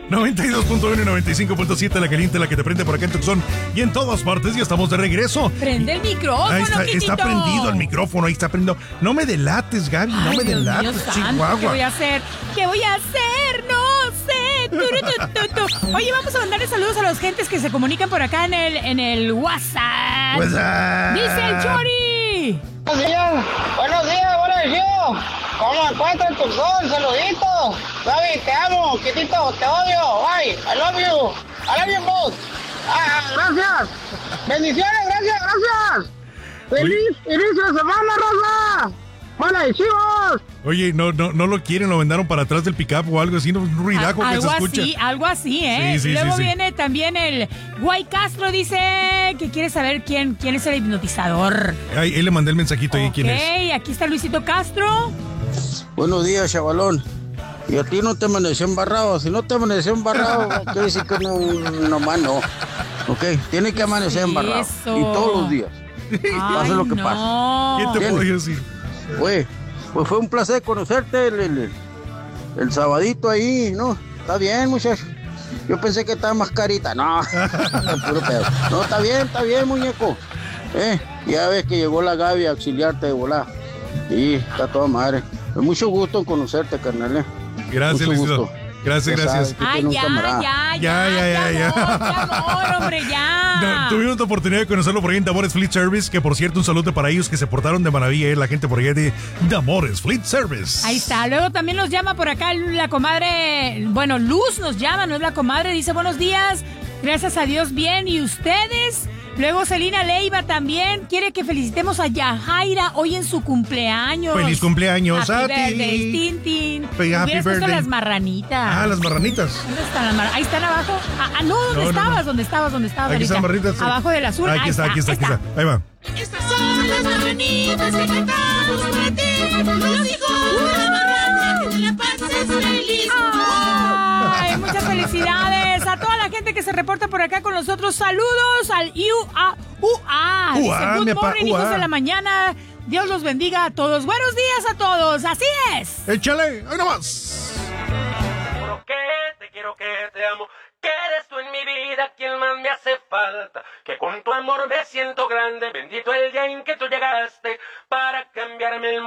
92.1 y 95.7, la caliente, la que te prende por acá en Tucson y en todas partes. Ya estamos de regreso. Prende el micrófono, ahí está, Quitito. está prendido el micrófono, ahí está prendido. No me delates, Gaby, no me delates, Chihuahua. ¿Qué voy a hacer? ¿Qué voy a hacer? No sé. Oye, vamos a mandarle saludos a los gentes que se comunican por acá en el WhatsApp. Dice el Chori. Buenos días, ¿cómo encuentras tu sol? Saluditos. Gaby, te amo. Quitito, te odio. Bye. I love you both. Gracias. Bendiciones, gracias. Feliz inicio de semana, Rosa. Hola, chivos. Oye, no lo quieren, lo vendaron para atrás del pickup o algo así, un ruidajo que se escucha. Algo así, ¿eh? Sí, Luego sí. viene también el Guay Castro, dice que quiere saber quién es el hipnotizador. Ay, él le mandé el mensajito ahí, ¿quién es? Ok, aquí está Luisito Castro. Buenos días, chavalón. Y a ti no te amaneció embarrado. Si no te amaneció embarrado, quiere decir que no más no. Ok, tiene que amanecer embarrado. Eso. Y todos los días. Pase lo que pase. ¿Qué te puedo decir? Pues fue un placer conocerte el sabadito ahí, ¿no? Está bien, muchacho. Yo pensé que estaba más carita. No, puro pedo. No, está bien, muñeco. Ya ves que llegó la Gaby a auxiliarte de volar. Sí, está toda madre. Mucho gusto en conocerte, carnal. Gracias, Luisito. Gracias. Ay, ya. Amor, hombre, ya. Tuvimos la oportunidad de conocerlo por ahí en Damores Fleet Service, que por cierto, un saludo para ellos que se portaron de maravilla, la gente por allá de Damores Fleet Service. Ahí está. Luego también nos llama por acá la comadre, bueno, Luz nos llama, no es la comadre, dice buenos días, gracias a Dios bien, ¿y ustedes? Luego Celina Leiva también quiere que felicitemos a Yajaira hoy en su cumpleaños. ¡Feliz cumpleaños a ti! Happy birthday, Tintin. Happy birthday. Las marranitas. Las marranitas. ¿Dónde están las marranitas? Ahí están abajo. ¿Dónde estabas? Aquí están marranitas. Abajo del azul. Aquí está. Ahí va. Estas son las marranitas que cantamos para ti. Lo dijo la marrana, que te la pases feliz. Ay, muchas felicidades a toda la gente que se reporta por acá con nosotros. Saludos al UA. Dice, good morning, hijos de la mañana. Dios los bendiga a todos. Buenos días a todos. Así es. Échale, ahí nomás. Te quiero que te amo. Que eres tú en mi vida quien más me hace falta. Que con tu amor me siento grande. Bendito el